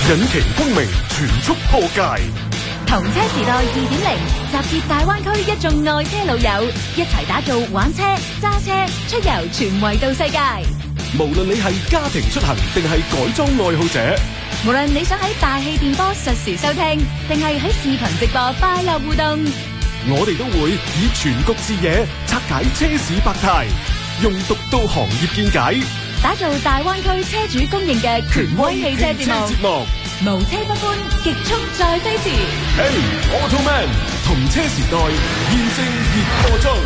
引擎轟鳴，全速破界。 同車時代2.0，集結大灣區一眾愛車老友，一齊打造玩車、揸車、出遊全維度世界。 無論你係家庭出行定係改裝愛好者， 無論你想喺大氣電波實時收聽，定係喺視頻直播快樂互動， 我哋都會以全局視野拆解車市百態，用獨到行業見解， 打造大灣區車主公認嘅權威汽車節目。無車不歡，極速再飛馳。 Hey Automan， 同車時代現正熱播中。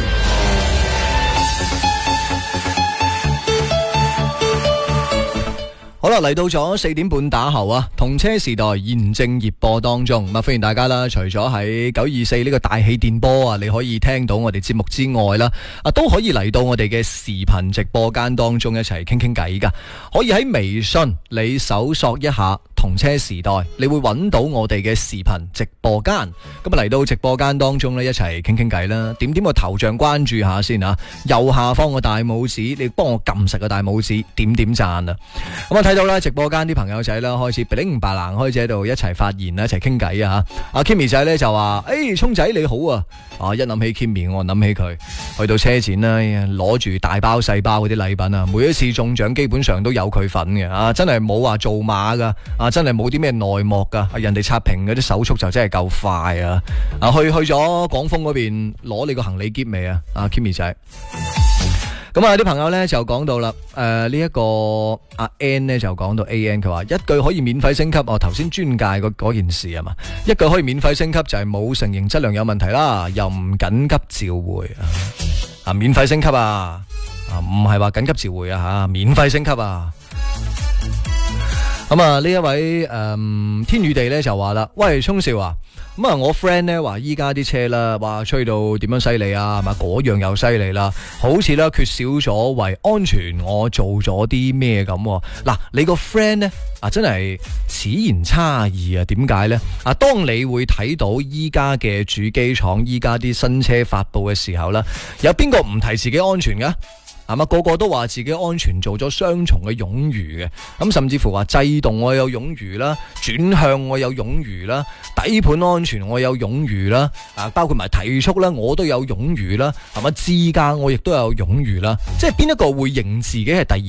好啦，嚟到咗4點半打後啊，同車時代現正熱播當中，咁啊歡迎大家啦！除咗喺924呢個大氣電波啊，你可以聽到我哋節目之外啦，都可以嚟到我哋嘅視頻直播間當中一齊傾傾偈噶。可以喺微信你搜索一下同車時代，你會揾到我哋嘅視頻直播間。咁啊嚟到直播間當中呢，一齊傾傾偈啦。點個頭像關注下先啊，右下方個大拇指，你幫我撳實個大拇指，點讚啊！咁啊睇到啦，直播間啲朋友仔啦，開始噼零白冷開始喺度一齊發言啦，一齊傾偈啊！阿 Kimmy 仔咧就話：聰仔你好啊！一諗起 Kimmy， 我諗起佢去到車展啦，攞住大包細包嗰啲禮品啊，每一次中獎基本上都有佢份嘅啊！真係冇話做馬噶啊，真係冇啲咩內幕噶，人哋刷屏嗰啲手速就真係夠快啊！去咗廣豐嗰邊攞你個行李篋未啊？阿 Kimmy 仔。咁啲朋友咧就講到啦，呢一個阿 N 咧就講到 AN， 佢話一句可以免費升級，頭先專介嗰件事係嘛，一句可以免費升級就係冇承認質量有問題啦，又唔緊急召回啊，免費升級啊，唔係話緊急召回啊吓，免費升級啊。咁呢一位天與地咧就話啦，喂聰少啊，咁我 friend 咧話依家啲車啦，話吹到點樣犀利啊，係嘛，嗰樣又犀利啦，好似咧缺少咗為安全我做咗啲咩咁。嗱，你個 friend 咧真係此言差異啊，點解咧？當你會睇到依家嘅主機廠依家啲新車發佈嘅時候啦，有邊個唔提自己安全噶？係嘛，個個都話自己安全做咗雙重嘅冗餘嘅，咁甚至乎話制動我有冗餘啦，轉向我有冗餘啦，底盤安全我有冗餘啦，包括埋提速啦，我都有冗餘啦，係嘛，自駕我亦都有冗餘啦，即係邊一個會認自己係第二